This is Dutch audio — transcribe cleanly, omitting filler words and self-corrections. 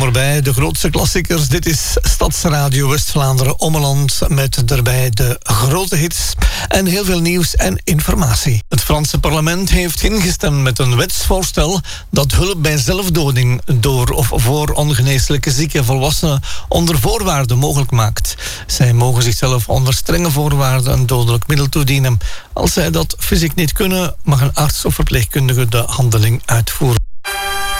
Kom erbij, de grootste klassiekers. Dit is Stadsradio West-Vlaanderen Ommeland met daarbij de grote hits en heel veel nieuws en informatie. Het Franse parlement heeft ingestemd met een wetsvoorstel dat hulp bij zelfdoding door of voor ongeneeslijke zieke volwassenen onder voorwaarden mogelijk maakt. Zij mogen zichzelf onder strenge voorwaarden een dodelijk middel toedienen. Als zij dat fysiek niet kunnen, mag een arts of verpleegkundige de handeling uitvoeren.